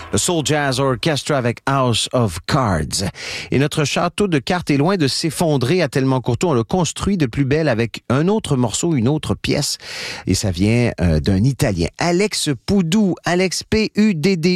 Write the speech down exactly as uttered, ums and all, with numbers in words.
le Soul Jazz Orchestra avec House of Cards. Et notre château de cartes est loin de s'effondrer à tellement Courtois. On le construit de plus belle avec un autre morceau, une autre pièce. Et ça vient euh, d'un Italien, Alex Pudou, Alex P U D D